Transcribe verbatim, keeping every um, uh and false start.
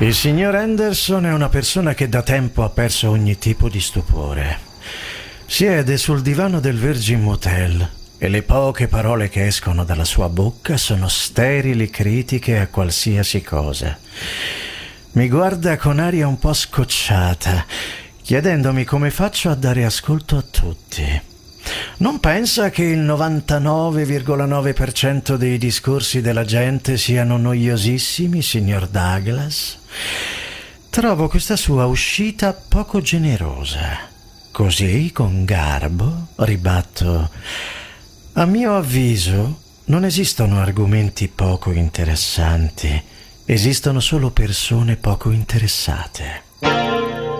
Il signor Henderson è una persona che da tempo ha perso ogni tipo di stupore. Siede sul divano del Virgin Motel e le poche parole che escono dalla sua bocca sono sterili critiche a qualsiasi cosa. Mi guarda con aria un po' scocciata, chiedendomi come faccio a dare ascolto a tutti. Non pensa che il novantanove virgola nove per cento dei discorsi della gente siano noiosissimi, signor Douglas? Trovo questa sua uscita poco generosa. Così, con garbo, ribatto: a mio avviso, non esistono argomenti poco interessanti, esistono solo persone poco interessate.